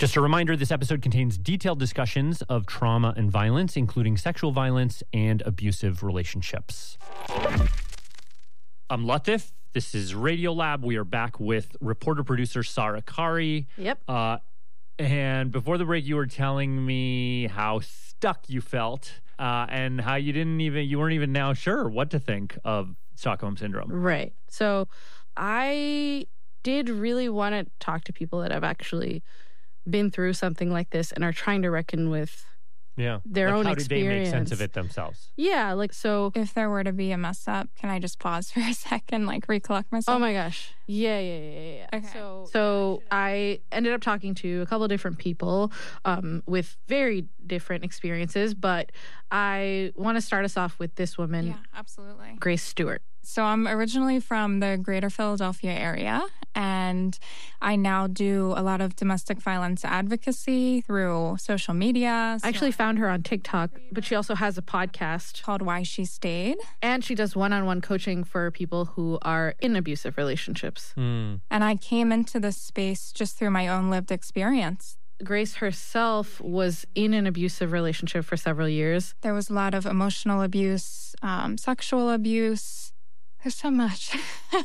Just a reminder, this episode contains detailed discussions of trauma and violence, including sexual violence and abusive relationships. I'm Latif. This is Radiolab. We are back with reporter-producer Sarah Qari. Yep. And before the break, you were telling me how stuck you felt and how you weren't even now sure what to think of Stockholm Syndrome. Right. So I did really want to talk to people that have actually been through something like this and are trying to reckon with their own how experience. How did they make sense of it themselves? Yeah, so... If there were to be a mess up, can I just pause for a second, recollect myself? Oh my gosh. Yeah. Okay. So I ended up talking to a couple of different people with very different experiences, but I want to start us off with this woman. Yeah, absolutely. Grace Stewart. So I'm originally from the greater Philadelphia area, and I now do a lot of domestic violence advocacy through social media. I actually found her on TikTok, but she also has a podcast called Why She Stayed. And she does one-on-one coaching for people who are in abusive relationships. And I came into this space just through my own lived experience. Grace herself was in an abusive relationship for several years. There was a lot of emotional abuse, sexual abuse. There's so much.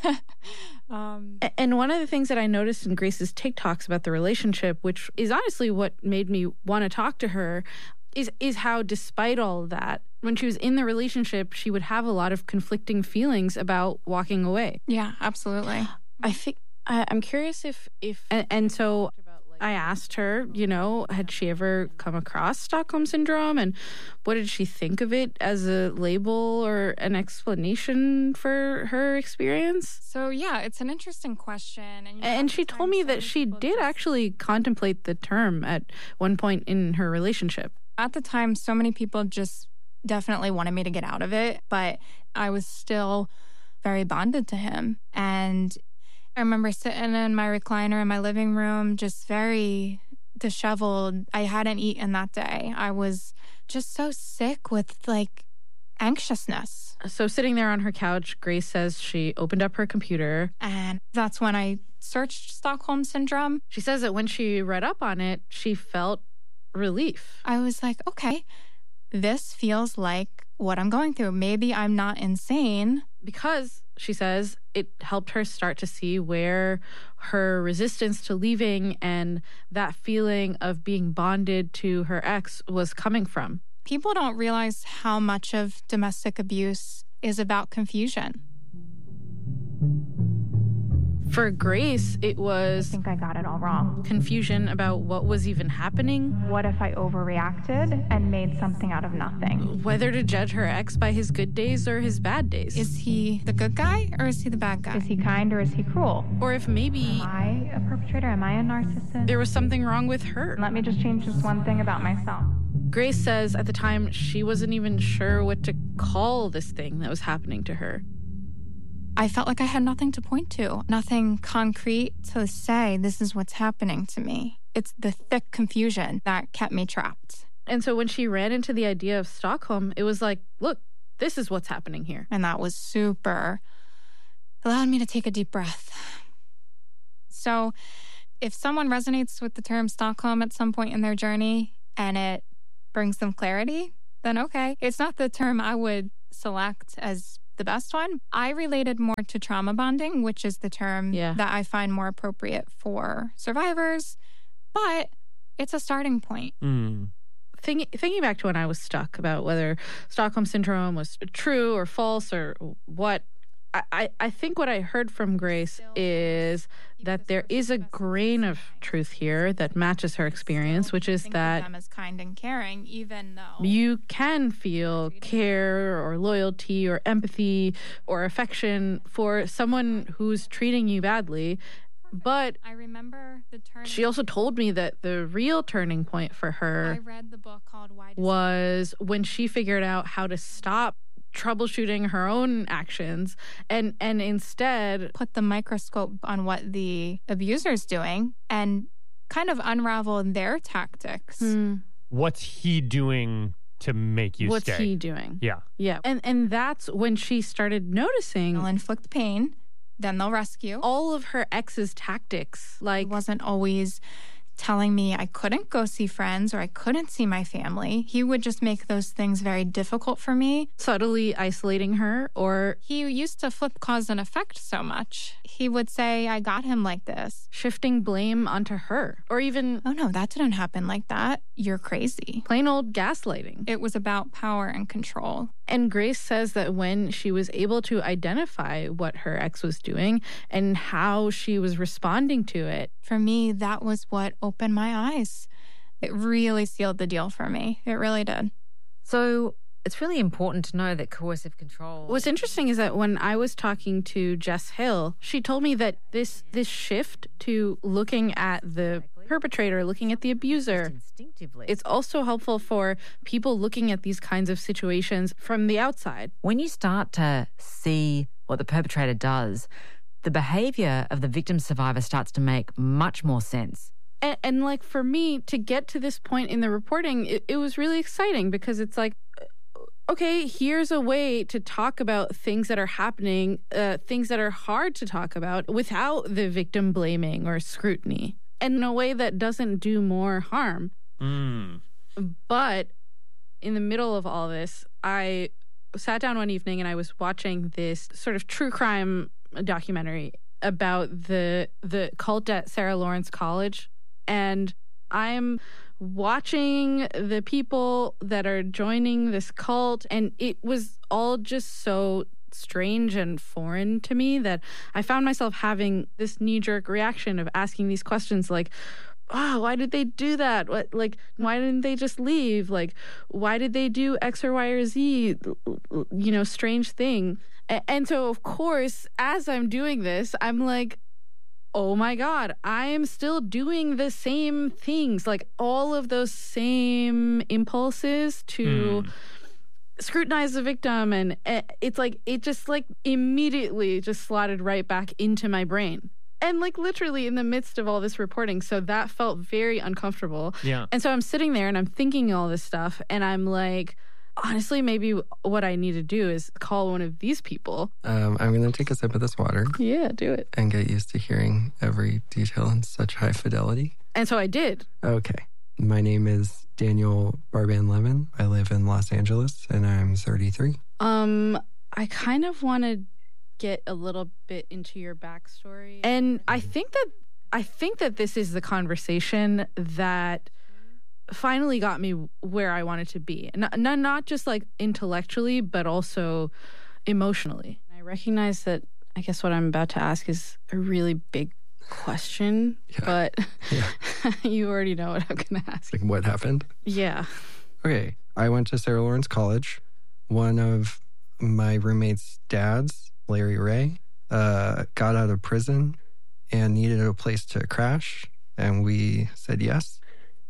And one of the things that I noticed in Grace's TikToks about the relationship, which is honestly what made me want to talk to her, is how despite all of that, when she was in the relationship, she would have a lot of conflicting feelings about walking away. Yeah, absolutely. I think I'm curious if so I asked her, had she ever come across Stockholm Syndrome, and what did she think of it as a label or an explanation for her experience? So, yeah, it's an interesting question. And she told me that she did actually contemplate the term at one point in her relationship. At the time, so many people just definitely wanted me to get out of it, but I was still very bonded to him. And I remember sitting in my recliner in my living room, just very disheveled. I hadn't eaten that day. I was just so sick with anxiousness. So sitting there on her couch, Grace says she opened up her computer. And that's when I searched Stockholm Syndrome. She says that when she read up on it, she felt relief. I was like, okay, this feels like what I'm going through. Maybe I'm not insane. Because, she says, it helped her start to see where her resistance to leaving and that feeling of being bonded to her ex was coming from. People don't realize how much of domestic abuse is about confusion. For Grace, it was... I think I got it all wrong. Confusion about what was even happening. What if I overreacted and made something out of nothing? Whether to judge her ex by his good days or his bad days. Is he the good guy or is he the bad guy? Is he kind or is he cruel? Or if maybe... Am I a perpetrator? Am I a narcissist? There was something wrong with her. Let me just change this one thing about myself. Grace says at the time she wasn't even sure what to call this thing that was happening to her. I felt like I had nothing to point to, nothing concrete to say, this is what's happening to me. It's the thick confusion that kept me trapped. And so when she ran into the idea of Stockholm, it was like, look, this is what's happening here. And that was super, allowed me to take a deep breath. So if someone resonates with the term Stockholm at some point in their journey and it brings them clarity, then okay. It's not the term I would select as the best one. I related more to trauma bonding, which is the term that I find more appropriate for survivors, but it's a starting point. Thinking back to when I was stuck about whether Stockholm Syndrome was true or false or what, I think what I heard from Grace is that there is a grain of truth here that matches her experience, which is that them as kind and caring, even though you can feel care or loyalty or empathy or affection for someone who's treating you badly. But I remember the turning. She also told me that the real turning point for her I read the book called Why was when she figured out how to stop troubleshooting her own actions and instead put the microscope on what the abuser's doing and kind of unravel their tactics. What's he doing to make you What's stay? What's he doing? Yeah. And that's when she started noticing they'll inflict pain, then they'll rescue. All of her ex's tactics. It wasn't always telling me I couldn't go see friends or I couldn't see my family. He would just make those things very difficult for me. Subtly isolating her, or He used to flip cause and effect so much. He would say, I got him like this. shifting blame onto her, or even Oh no, that didn't happen like that. You're crazy. plain old gaslighting. It was about power and control. And Grace says that when she was able to identify what her ex was doing and how she was responding to it, For me, that was what opened my eyes. It really sealed the deal for me. It really did. So it's really important to know that coercive control. what's interesting is that when I was talking to Jess Hill, she told me that this shift to looking at the perpetrator, looking at the abuser, Instinctively. it's also helpful for people looking at these kinds of situations from the outside. When you start to see what the perpetrator does, the behavior of the victim survivor starts to make much more sense. And like for me to get to this point in the reporting, it was really exciting because it's like, okay, here's a way to talk about things that are happening, things that are hard to talk about without the victim blaming or scrutiny, and in a way that doesn't do more harm. But in the middle of all this, I sat down one evening and I was watching this sort of true crime documentary about the cult at Sarah Lawrence College. And I'm watching the people that are joining this cult, and it was all just so strange and foreign to me that I found myself having this knee-jerk reaction of asking these questions like, oh, why did they do that? What, like, why didn't they just leave? Like, why did they do X or Y or Z, strange thing? And so, of course, as I'm doing this, I'm like, oh my God, I am still doing the same things, like all of those same impulses to scrutinize the victim. And it's like, it just like immediately just slotted right back into my brain. And like literally in the midst of all this reporting. So that felt very uncomfortable. Yeah. And so I'm sitting there and I'm thinking all this stuff. And I'm like, honestly, maybe what I need to do is call one of these people. I'm going to take a sip of this water Yeah, do it. and get used to hearing every detail in such high fidelity. And so I did. Okay. My name is Daniel Barban-Levin. I live in Los Angeles and I'm 33. I kind of want to get a little bit into your backstory. And I think that this is the conversation that finally got me where I wanted to be. Not just like intellectually, but also emotionally. I recognize that I guess what I'm about to ask is a really big question, but you already know what I'm going to ask. Like, what happened? Yeah. Okay. I went to Sarah Lawrence College. One of my roommate's dads, Larry Ray, got out of prison and needed a place to crash. And we said yes.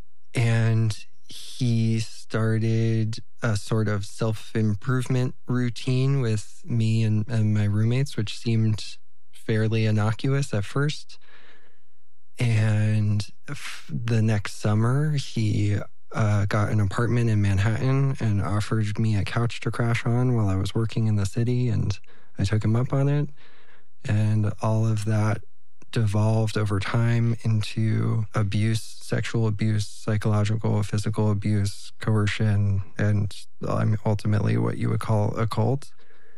And he started a sort of self-improvement routine with me and my roommates, which seemed fairly innocuous at first. And the next summer, he got an apartment in Manhattan and offered me a couch to crash on while I was working in the city. And I took him up on it. And all of that devolved over time into abuse, sexual abuse, psychological, physical abuse, coercion, and ultimately what you would call a cult.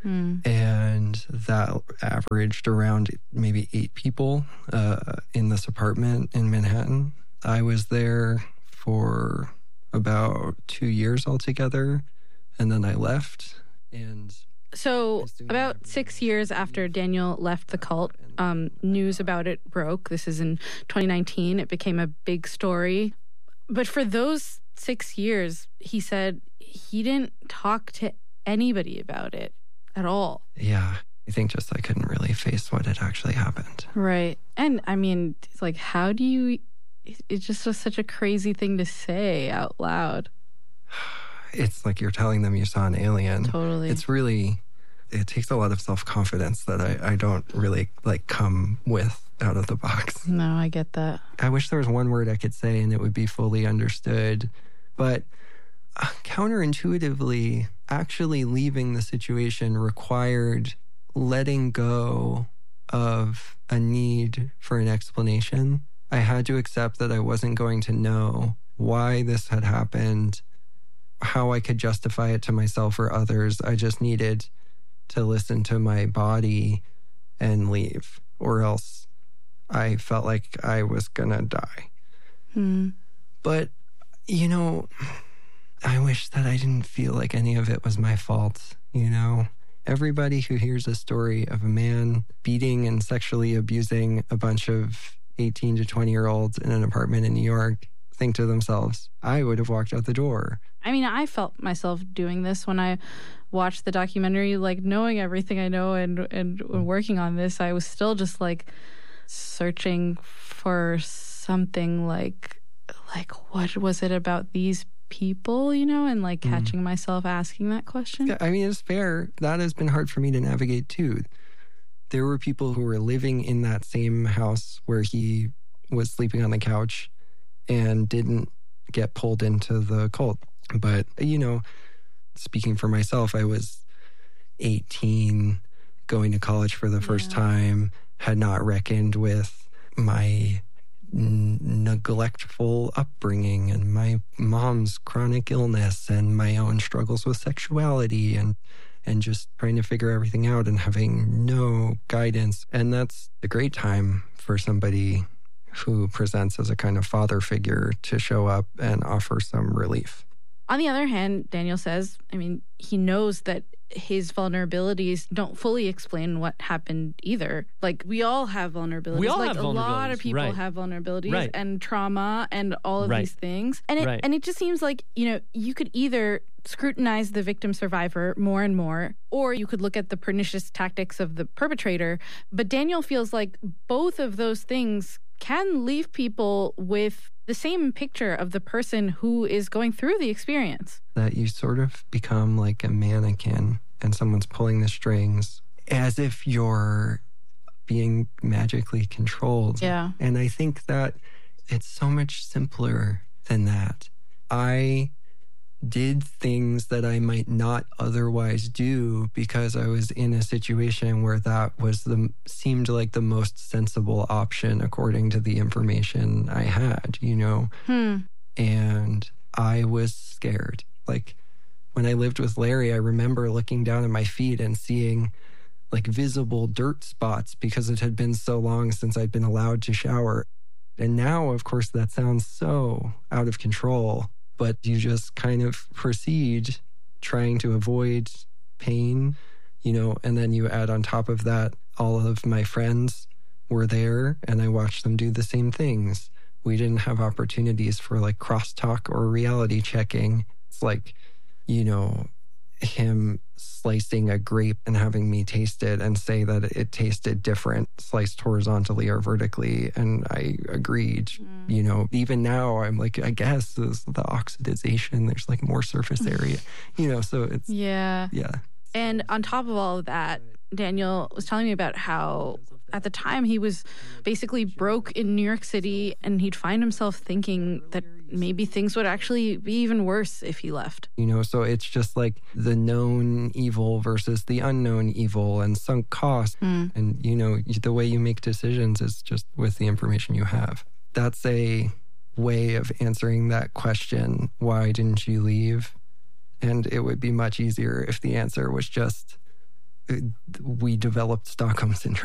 And that averaged around maybe 8 people in this apartment in Manhattan. I was there for about 2 years altogether, and then I left. And so about 6 years after Daniel left the cult, news about it broke. This is in 2019. It became a big story. But for those 6 years, he said he didn't talk to anybody about it at all. Yeah, I think just I couldn't really face what had actually happened. Right. And I mean, it's like, how do you, it's just such a crazy thing to say out loud. It's like you're telling them you saw an alien. Totally. It's really, it takes a lot of self-confidence that I don't really like come with out of the box. No, I get that. I wish there was one word I could say and it would be fully understood. But counterintuitively, actually leaving the situation required letting go of a need for an explanation I had to accept that I wasn't going to know why this had happened, how I could justify it to myself or others. I just needed to listen to my body and leave, or else I felt like I was gonna die. But, you know, I wish that I didn't feel like any of it was my fault, you know? Everybody who hears a story of a man beating and sexually abusing a bunch of 18 to 20-year-olds in an apartment in New York think to themselves, I would have walked out the door. I mean, I felt myself doing this when I watched the documentary, like knowing everything I know and working on this, I was still just like searching for something like what was it about these people, you know, and like catching myself asking that question. Yeah, I mean, it's fair. That has been hard for me to navigate too. There were people who were living in that same house where he was sleeping on the couch and didn't get pulled into the cult. But, you know, speaking for myself, I was 18, going to college for the first time, had not reckoned with my neglectful upbringing and my mom's chronic illness and my own struggles with sexuality and just trying to figure everything out and having no guidance. And that's a great time for somebody who presents as a kind of father figure to show up and offer some relief. On the other hand, Daniel says, I mean, he knows that his vulnerabilities don't fully explain what happened either. Like, we all have vulnerabilities. We all like have a lot of vulnerabilities, people right. have vulnerabilities Right. and trauma and all of Right. these things. And it Right. and it just seems like, you know, you could either scrutinize the victim survivor more and more, or you could look at the pernicious tactics of the perpetrator. But Daniel feels like both of those things can leave people with the same picture of the person who is going through the experience. That you sort of become like a mannequin and someone's pulling the strings as if you're being magically controlled. Yeah. And I think that it's so much simpler than that. I did things that I might not otherwise do because I was in a situation where that was seemed like the most sensible option according to the information I had, you know? And I was scared. Like, when I lived with Larry, I remember looking down at my feet and seeing like visible dirt spots because it had been so long since I'd been allowed to shower. And now, of course, that sounds so out of control. But you just kind of proceed trying to avoid pain, you know, and then you add on top of that, all of my friends were there and I watched them do the same things. We didn't have opportunities for like crosstalk or reality checking. It's like, you know, him slicing a grape and having me taste it and say that it tasted different, sliced horizontally or vertically. And I agreed, you know, even now I'm like, I guess this, the oxidization, there's like more surface area, you know, so it's, Yeah. yeah. And on top of all of that, Daniel was telling me about how at the time he was basically broke in New York City and he'd find himself thinking that maybe things would actually be even worse if he left. You know, so it's just like the known evil versus the unknown evil and sunk cost. And, you know, the way you make decisions is just with the information you have. That's a way of answering that question, why didn't you leave? And it would be much easier if the answer was just, we developed Stockholm Syndrome.